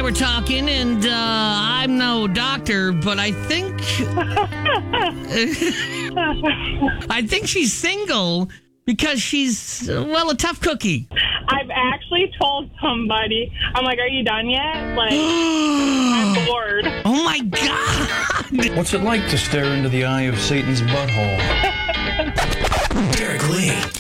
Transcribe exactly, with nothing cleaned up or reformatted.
were talking, and uh, I'm no doctor, but I think I think she's single because she's uh, well a tough cookie. I've actually told somebody, I'm like, are you done yet? Like, I'm bored. Oh my God! What's it like to stare into the eye of Satan's butthole? Derek Lee.